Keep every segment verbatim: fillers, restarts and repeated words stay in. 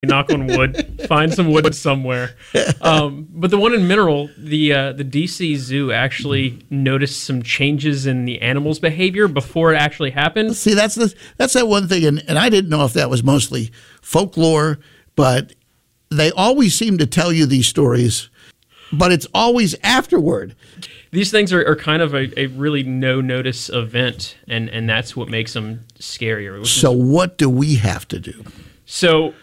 Knock on wood. Find some wood somewhere. Um, but the one in Mineral, the uh, the D C Zoo actually noticed some changes in the animals' behavior before it actually happened. See, that's the that's that one thing, and, and I didn't know if that was mostly folklore, but they always seem to tell you these stories, but it's always afterward. These things are, are kind of a, a really no-notice event, and, and that's what makes them scarier. So is, what do we have to do? So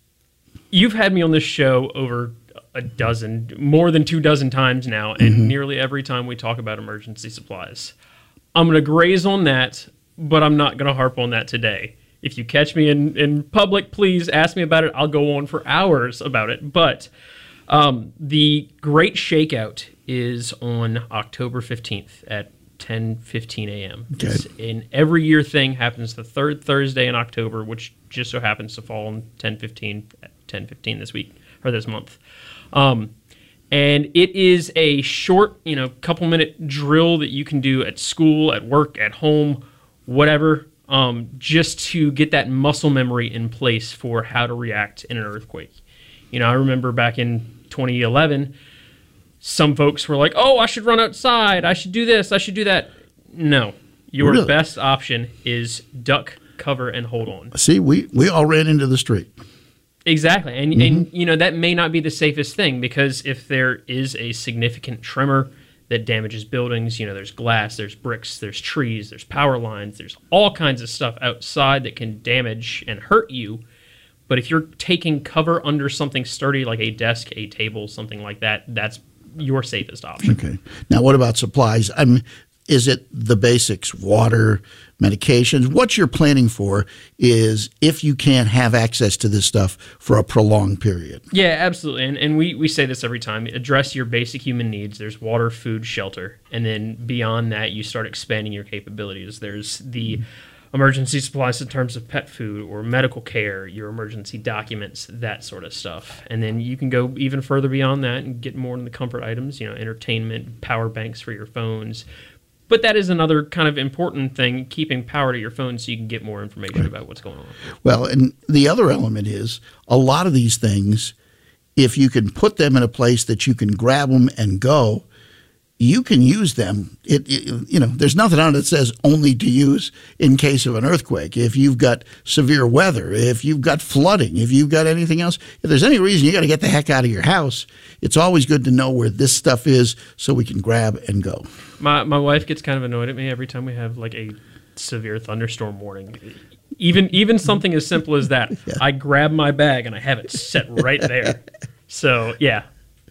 you've had me on this show over a dozen, more than two dozen times now, and mm-hmm. nearly every time we talk about emergency supplies. I'm going to graze on that, but I'm not going to harp on that today. If you catch me in, in public, please ask me about it. I'll go on for hours about it. But um, the Great Shakeout is on October fifteenth at ten fifteen a.m. Okay. It's an every year thing, happens the third Thursday in October, which just so happens to fall on ten fifteen ten fifteen this week or this month. Um, and it is a short, you know, couple minute drill that you can do at school, at work, at home, whatever, um, just to get that muscle memory in place for how to react in an earthquake. You know, I remember back in twenty eleven, some folks were like, oh, I should run outside. I should do this. I should do that. No, your really? best option is duck, cover, and hold on. See, we, we all ran into the street. Exactly. And, mm-hmm. and, you know, that may not be the safest thing, because if there is a significant tremor that damages buildings, you know, there's glass, there's bricks, there's trees, there's power lines, there's all kinds of stuff outside that can damage and hurt you. But if you're taking cover under something sturdy like a desk, a table, something like that, that's your safest option. Okay. Now, what about supplies? I mean, is it the basics, water, medications? What you're planning for is if you can't have access to this stuff for a prolonged period. Yeah, absolutely. And and we, we say this every time. Address your basic human needs. There's water, food, shelter. And then beyond that, you start expanding your capabilities. There's the emergency supplies in terms of pet food or medical care, your emergency documents, that sort of stuff. And then you can go even further beyond that and get more into the comfort items, you know, entertainment, power banks for your phones. But that is another kind of important thing, keeping power to your phone so you can get more information right. about what's going on. Well, and the other element is a lot of these things, if you can put them in a place that you can grab them and go, you can use them. It, it, you know, there's nothing on it that says only to use in case of an earthquake. If you've got severe weather, if you've got flooding, if you've got anything else, if there's any reason you got to get the heck out of your house, it's always good to know where this stuff is so we can grab and go. My my wife gets kind of annoyed at me every time we have like a severe thunderstorm warning. Even even something as simple as that. Yeah. I grab my bag and I have it set right there. So yeah.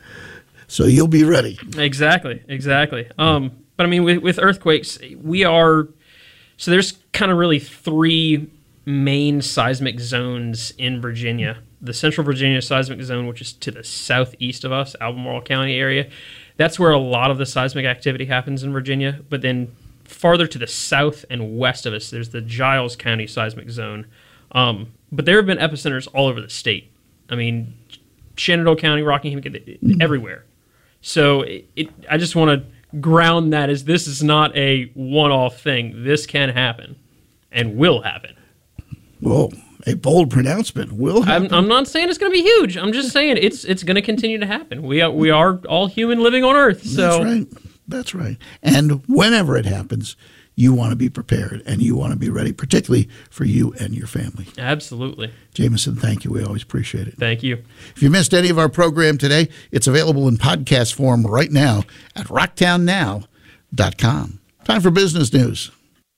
So you'll be ready. Exactly, exactly. Um, but I mean, with, with earthquakes, we are, so there's kind of really three main seismic zones in Virginia. The Central Virginia Seismic Zone, which is to the southeast of us, Albemarle County area. That's where a lot of the seismic activity happens in Virginia. But then farther to the south and west of us, there's the Giles County Seismic Zone. Um, but there have been epicenters all over the state. I mean, Shenandoah County, Rockingham, everywhere. So it, it, I just want to ground that as this is not a one-off thing. This can happen and will happen. Whoa, a bold pronouncement. Will happen. I'm, I'm not saying it's going to be huge. I'm just saying it's it's going to continue to happen. We are, we are all human living on Earth. So. That's right. That's right. And whenever it happens, you want to be prepared and you want to be ready, particularly for you and your family. Absolutely. Jameson, thank you. We always appreciate it. Thank you. If you missed any of our program today, it's available in podcast form right now at rocktown now dot com. Time for business news.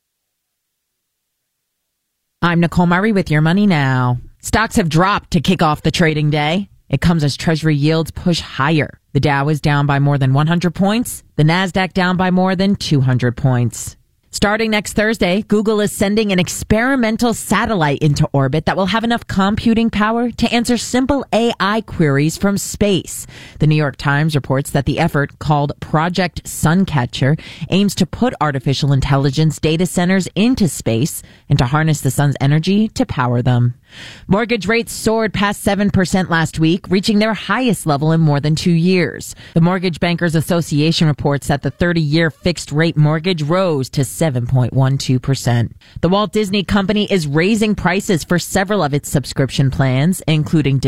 I'm Nicole Murray with Your Money Now. Stocks have dropped to kick off the trading day. It comes as Treasury yields push higher. The Dow is down by more than one hundred points. The NASDAQ down by more than two hundred points. Starting next Thursday, Google is sending an experimental satellite into orbit that will have enough computing power to answer simple A I queries from space. The New York Times reports that the effort, called Project Suncatcher, aims to put artificial intelligence data centers into space and to harness the sun's energy to power them. Mortgage rates soared past seven percent last week, reaching their highest level in more than two years. The Mortgage Bankers Association reports that the thirty-year fixed-rate mortgage rose to seven point one two percent. The Walt Disney Company is raising prices for several of its subscription plans, including